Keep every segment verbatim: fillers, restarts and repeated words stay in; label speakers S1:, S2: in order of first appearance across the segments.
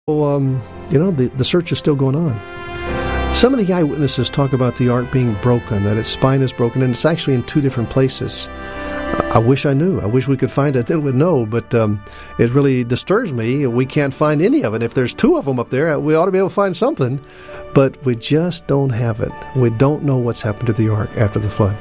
S1: Well, um, you know, the, the search is still going on. Some of the eyewitnesses talk about the ark being broken, that its spine is broken, and it's actually in two different places. I wish I knew. I wish we could find it. Then we'd know. But um, it really disturbs me. We can't find any of it. If there's two of them up there, we ought to be able to find something. But we just don't have it. We don't know what's happened to the ark after the flood.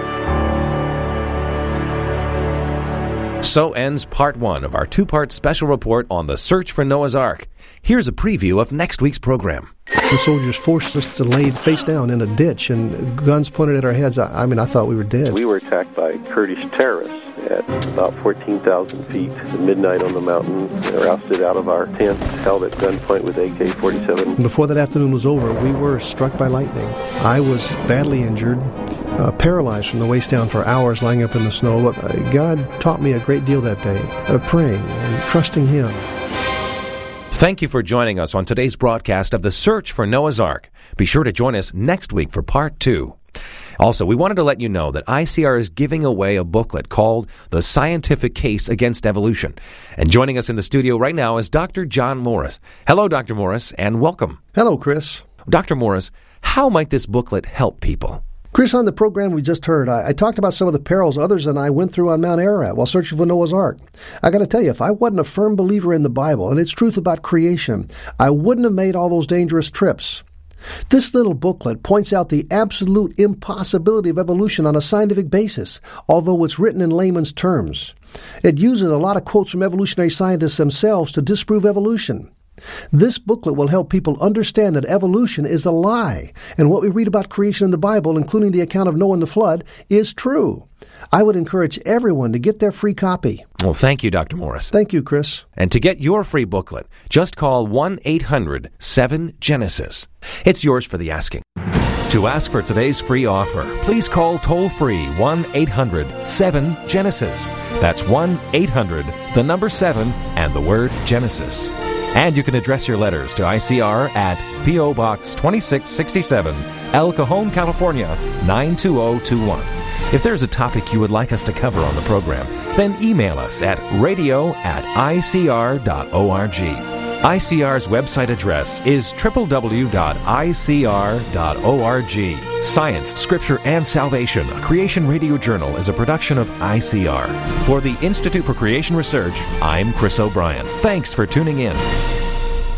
S2: So ends part one of our two-part special report on the search for Noah's Ark. Here's a preview of next week's program.
S1: The soldiers forced us to lay face down in a ditch and guns pointed at our heads. I, I mean, I thought we were dead.
S3: We were attacked by Kurdish terrorists at about fourteen thousand feet at midnight on the mountain. They were ousted out of our tent, held at gunpoint with A K forty-seven.
S1: Before that afternoon was over, we were struck by lightning. I was badly injured, uh, paralyzed from the waist down for hours lying up in the snow. But uh, God taught me a great deal that day, uh, praying and trusting Him.
S2: Thank you for joining us on today's broadcast of The Search for Noah's Ark. Be sure to join us next week for part two. Also, we wanted to let you know that I C R is giving away a booklet called The Scientific Case Against Evolution. And joining us in the studio right now is Doctor John Morris. Hello, Doctor Morris, and welcome.
S1: Hello, Chris.
S2: Doctor Morris, how might this booklet help people?
S1: Chris, on the program we just heard, I, I talked about some of the perils others and I went through on Mount Ararat while searching for Noah's Ark. I got to tell you, if I wasn't a firm believer in the Bible and its truth about creation, I wouldn't have made all those dangerous trips. This little booklet points out the absolute impossibility of evolution on a scientific basis, although it's written in layman's terms. It uses a lot of quotes from evolutionary scientists themselves to disprove evolution. This booklet will help people understand that evolution is a lie, and what we read about creation in the Bible, including the account of Noah and the flood, is true. I would encourage everyone to get their free copy.
S2: Well, thank you, Doctor Morris.
S1: Thank you, Chris.
S2: And to get your free booklet, just call one eight hundred seven Genesis. It's yours for the asking. To ask for today's free offer, please call toll-free one eight hundred seven Genesis. That's one eight hundred, the number seven, and the word Genesis. And you can address your letters to I C R at P O. Box twenty-six sixty-seven, El Cajon, California, nine two zero two one. If there's a topic you would like us to cover on the program, then email us at radio at I C R dot org. I C R's website address is w w w dot I C R dot org. Science, Scripture, and Salvation, a Creation Radio Journal, is a production of I C R. For the Institute for Creation Research, I'm Chris O'Brien. Thanks for tuning in.